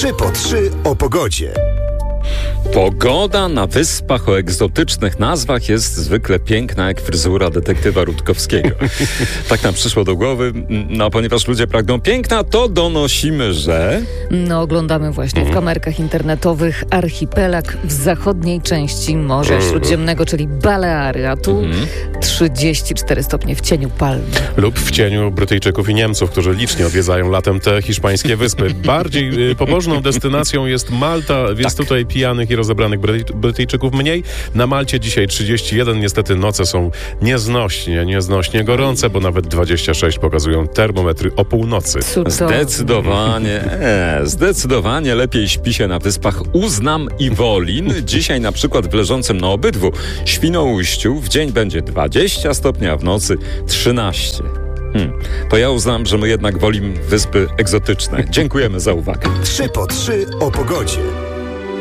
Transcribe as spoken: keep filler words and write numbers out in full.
trzy po trzy o pogodzie. Pogoda na wyspach o egzotycznych nazwach jest zwykle piękna jak fryzura detektywa Rutkowskiego. Tak nam przyszło do głowy. No, ponieważ ludzie pragną piękna, to donosimy, że... No, oglądamy właśnie w kamerkach internetowych archipelag w zachodniej części Morza Śródziemnego, czyli Baleary, a tu trzydzieści cztery stopnie w cieniu palm. Lub w cieniu Brytyjczyków i Niemców, którzy licznie odwiedzają latem te hiszpańskie wyspy. Bardziej y, pobożną destynacją jest Malta, więc Tak. tutaj pijanych i rozebranych Bryty- Brytyjczyków mniej. Na Malcie dzisiaj trzydzieści jeden. Niestety noce są nieznośnie, nieznośnie gorące, bo nawet dwadzieścia sześć pokazują termometry o północy. Cudownie. Zdecydowanie, e, zdecydowanie lepiej śpi się na wyspach Uznam i Wolin. Dzisiaj na przykład w leżącym na obydwu Świnoujściu w dzień będzie dwadzieścia stopni, a w nocy trzynaście. Hmm. To ja uznam, że my jednak wolimy wyspy egzotyczne. Dziękujemy za uwagę. trzy po trzy o pogodzie.